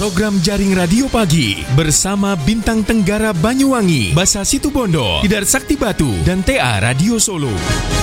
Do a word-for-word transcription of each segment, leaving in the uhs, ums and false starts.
Program Jaring Radio Pagi bersama Bintang Tenggara Banyuwangi, Basa Situbondo, Tidar Sakti Batu, dan T A Radio Solo.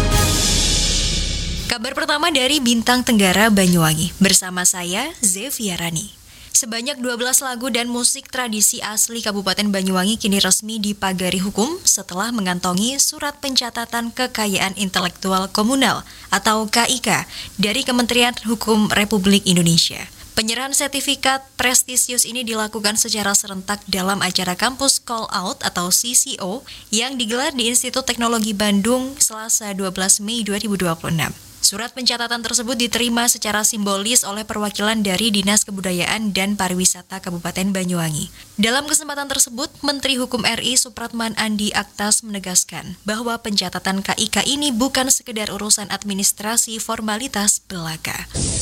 Kabar pertama dari Bintang Tenggara Banyuwangi bersama saya Zeviarani. Sebanyak dua belas lagu dan musik tradisi asli Kabupaten Banyuwangi kini resmi dipagari hukum setelah mengantongi Surat Pencatatan Kekayaan Intelektual Komunal atau K I K dari Kementerian Hukum Republik Indonesia. Penyerahan sertifikat prestisius ini dilakukan secara serentak dalam acara kampus Call Out atau C C O yang digelar di Institut Teknologi Bandung Selasa dua belas Mei dua ribu dua puluh enam. Surat pencatatan tersebut diterima secara simbolis oleh perwakilan dari Dinas Kebudayaan dan Pariwisata Kabupaten Banyuwangi. Dalam kesempatan tersebut, Menteri Hukum R I Supratman Andi Aktas menegaskan bahwa pencatatan K I K ini bukan sekedar urusan administrasi formalitas belaka.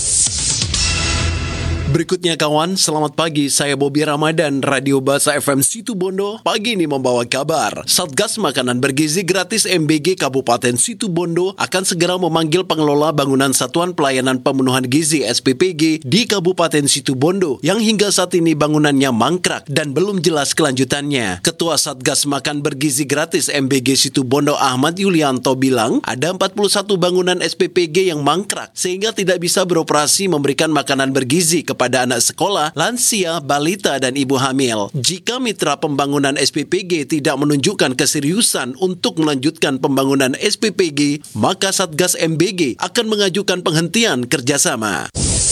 Berikutnya kawan, selamat pagi, saya Bobby Ramadan, Radio Basa F M Situbondo. Pagi ini membawa kabar, Satgas Makanan Bergizi Gratis M B G Kabupaten Situbondo akan segera memanggil pengelola bangunan Satuan Pelayanan Pemenuhan Gizi S P P G di Kabupaten Situbondo yang hingga saat ini bangunannya mangkrak dan belum jelas kelanjutannya. Ketua Satgas Makan Bergizi Gratis M B G Situbondo Ahmad Yulianto bilang ada empat puluh satu bangunan S P P G yang mangkrak sehingga tidak bisa beroperasi memberikan makanan bergizi ke pada anak sekolah, lansia, balita, dan ibu hamil. Jika mitra pembangunan S P P G tidak menunjukkan keseriusan untuk melanjutkan pembangunan S P P G, maka Satgas M B G akan mengajukan penghentian kerjasama.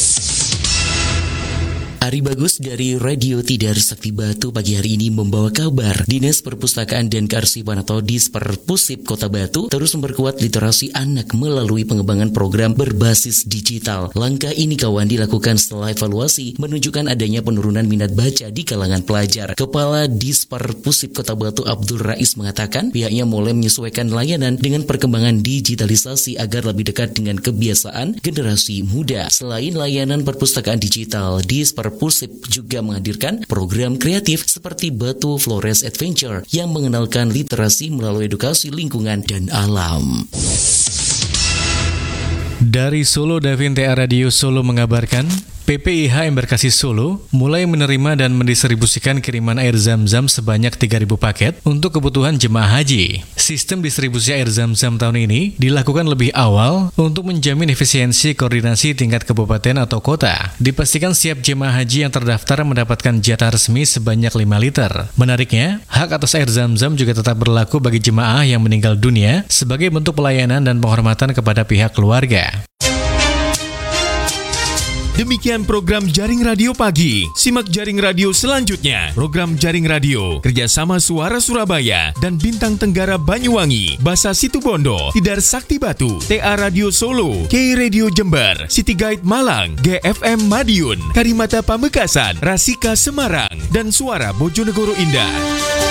Ari Bagus dari Radio Tidar Sakti Batu pagi hari ini membawa kabar Dinas Perpustakaan dan Kearsipan atau Disperpusip Kota Batu terus memperkuat literasi anak melalui pengembangan program berbasis digital. Langkah ini kawan dilakukan setelah evaluasi menunjukkan adanya penurunan minat baca di kalangan pelajar. Kepala Disperpusip Kota Batu Abdul Rais mengatakan pihaknya mulai menyesuaikan layanan dengan perkembangan digitalisasi agar lebih dekat dengan kebiasaan generasi muda. Selain layanan perpustakaan digital, Disperpusip Pusip juga menghadirkan program kreatif seperti Batu Flores Adventure yang mengenalkan literasi melalui edukasi lingkungan dan alam. Dari Solo, Davin T A Radio Solo mengabarkan, P P I H Embarkasi Solo mulai menerima dan mendistribusikan kiriman air zam-zam sebanyak tiga ribu paket untuk kebutuhan jemaah haji. Sistem distribusi air zam-zam tahun ini dilakukan lebih awal untuk menjamin efisiensi koordinasi tingkat kabupaten atau kota. Dipastikan setiap jemaah haji yang terdaftar mendapatkan jatah resmi sebanyak lima liter. Menariknya, hak atas air zam-zam juga tetap berlaku bagi jemaah yang meninggal dunia sebagai bentuk pelayanan dan penghormatan kepada pihak keluarga. Demikian program Jaring Radio Pagi. Simak Jaring Radio selanjutnya. Program Jaring Radio kerjasama Suara Surabaya dan Bintang Tenggara Banyuwangi, Basa Situbondo, Tidar Sakti Batu, T A Radio Solo, K Radio Jember, City Guide Malang, G F M Madiun, Karimata Pamekasan, Rasika Semarang, dan Suara Bojonegoro Indah.